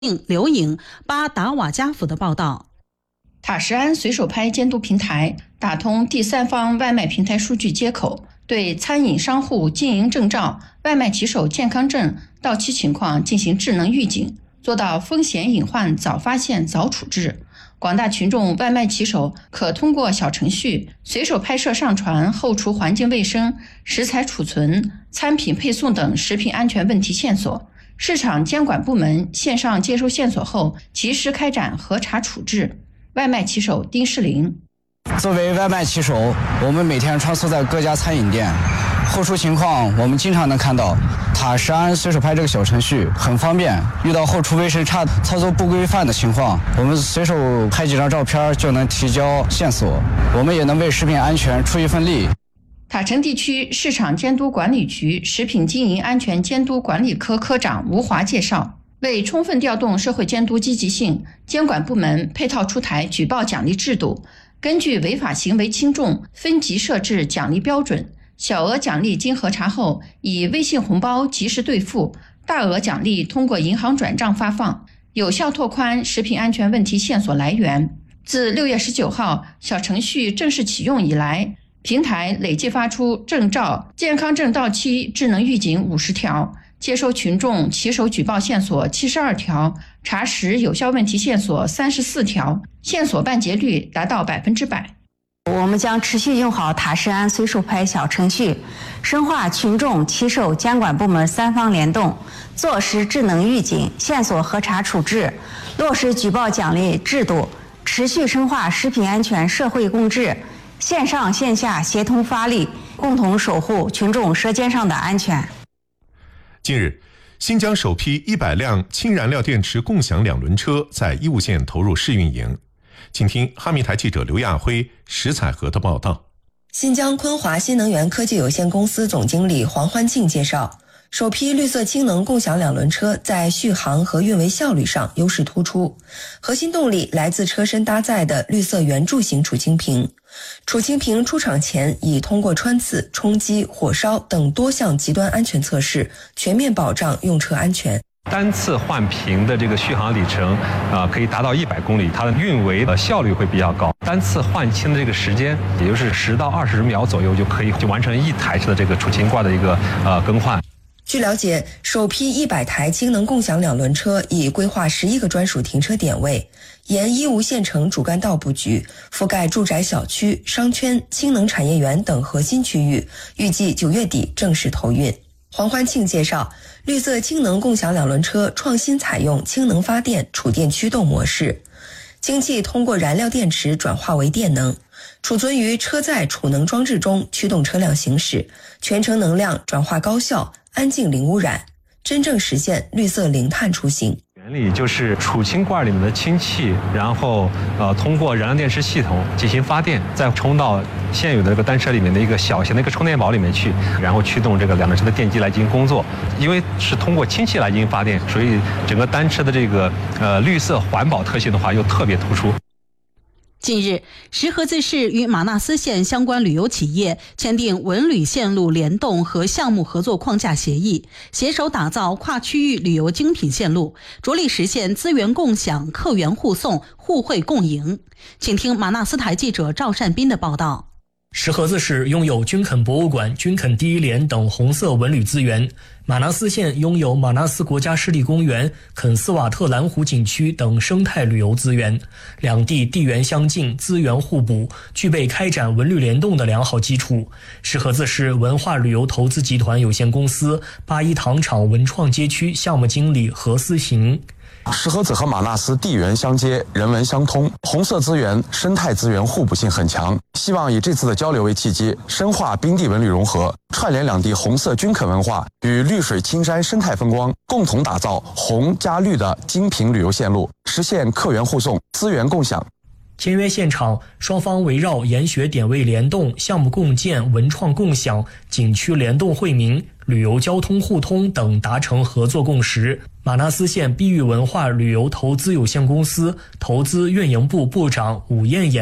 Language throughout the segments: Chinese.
刘颖、巴达瓦加府的报道。 塔什安随手拍监督平台打通第三方外卖平台数据接口，对餐饮商户经营证照、外卖骑手健康证到期情况进行智能预警，做到风险隐患早发现早处置。广大群众外卖骑手可通过小程序随手拍摄上传后厨环境卫生、食材储存、餐品配送等食品安全问题线索，市场监管部门线上接收线索后及时开展核查处置。外卖骑手丁世林： 作为外卖骑手，我们每天穿梭在各家餐饮店，后厨情况我们经常能看到。塔什安随手拍这个小程序很方便，遇到后厨卫生差、操作不规范的情况，我们随手拍几张照片就能提交线索，我们也能为食品安全出一份力。 塔城地区市场监督管理局食品经营安全监督管理科科长吴华介绍，为充分调动社会监督积极性，监管部门配套出台举报奖励制度，根据违法行为轻重分级设置奖励标准，小额奖励经核查后以微信红包及时兑付，大额奖励通过银行转账发放，有效拓宽食品安全问题线索来源。自6月19号小程序正式启用以来，平台累计发出证照、健康证到期智能预警50条，接收群众骑手举报线索72条，查实有效问题线索34条，线索办结率达到100%。 我们将持续用好塔什安随手拍小程序，深化群众、骑手、监管部门三方联动，落实智能预警、线索核查处置，落实举报奖励制度，持续深化食品安全社会共治，线上线下协同发力，共同守护群众舌尖上的安全。 近日，新疆首批100辆氢燃料电池共享2轮车在义乌县投入试运营。请听哈密台记者刘亚辉、石彩河的报道。 新疆昆华新能源科技有限公司总经理黄欢庆介绍，首批绿色氢能共享2轮车在续航和运维效率上优势突出，核心动力来自车身搭载的绿色圆柱形储氢瓶。储氢瓶出厂前已通过穿刺、冲击、火烧等多项极端安全测试，全面保障用车安全。 单次换瓶的这个续航里程可以达到100公里，它的运维效率会比较高。单次换氢的这个时间，也就是10到20秒左右就可以完成一台车的这个储氢罐的一个更换。 据了解，首批100台氢能共享2轮车已规划11个专属停车点位，沿义乌县城主干道布局，覆盖住宅小区、商圈、氢能产业园等核心区域，预计9月底正式投运。黄欢庆介绍，绿色氢能共享2轮车创新采用氢能发电储电驱动模式，氢气通过燃料电池转化为电能，储存于车载储能装置中驱动车辆行驶，全程能量转化高效、安静零污染，真正实现绿色零碳出行。 原理就是储氢罐里面的氢气，然后通过燃料电池系统进行发电，再充到现有的这个单车里面的一个小型的一个充电宝里面去，然后驱动这个2轮车的电机来进行工作。因为是通过氢气来进行发电，所以整个单车的这个绿色环保特性的话又特别突出。 近日，石河子市与马纳斯县相关旅游企业签订文旅线路联动和项目合作框架协议，携手打造跨区域旅游精品线路，着力实现资源共享、客源互送、互惠共赢。请听马纳斯台记者赵善斌的报道。 石河子市拥有军垦博物馆、军垦第一联等红色文旅资源，马纳斯县拥有马纳斯国家湿地公园、肯斯瓦特蓝湖景区等生态旅游资源，两地地缘相近，资源互补，具备开展文旅联动的良好基础。石河子市文化旅游投资集团有限公司八一糖厂文创街区项目经理何思行。 石河子和马纳斯地缘相接，人文相通，红色资源、生态资源互补性很强。希望以这次的交流为契机，深化滨地文旅融合，串联两地红色军垦文化与绿水青山生态风光，共同打造红加绿的精品旅游线路，实现客源互送、资源共享。 签约现场，双方围绕研学点位联动、项目共建、文创共享、景区联动惠民、旅游交通互通等达成合作共识。马纳斯县碧玉文化旅游投资有限公司投资运营部部长武艳艳。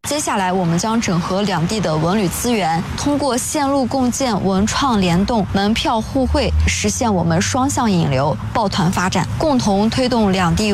接下来，我们将整合两地的文旅资源，通过线路共建、文创联动、门票互惠，实现我们双向引流、抱团发展，共同推动两地